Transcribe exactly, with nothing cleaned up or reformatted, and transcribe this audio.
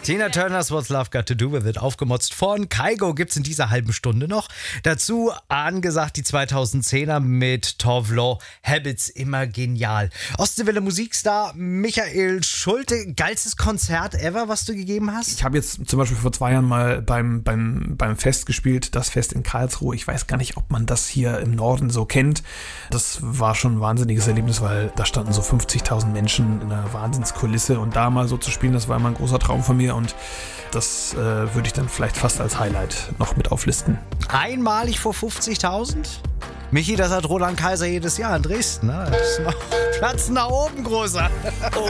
Tina Turner's What's Love Got to Do With It, aufgemotzt von Kygo, gibt's in dieser halben Stunde noch. Dazu angesagt die zweitausendzehner mit Tovlo, Habits, immer genial. Ostseewelle Musikstar Michael Schulte, geilstes Konzert ever, was du gegeben hast? Ich habe jetzt zum Beispiel vor zwei Jahren mal beim, beim, beim Fest gespielt, das Fest in Karlsruhe. Ich weiß gar nicht, ob man das hier im Norden so kennt. Das war schon ein wahnsinniges Erlebnis, weil da standen so fünfzigtausend Menschen in einer Wahnsinnskulisse und da mal so zu spielen, das war immer ein großer Traum von mir und das äh, würde ich dann vielleicht fast als Highlight noch mit auflisten. Einmalig vor fünfzigtausend? Michi, das hat Roland Kaiser jedes Jahr in Dresden. Ne? Das ist noch Platz nach oben, großer.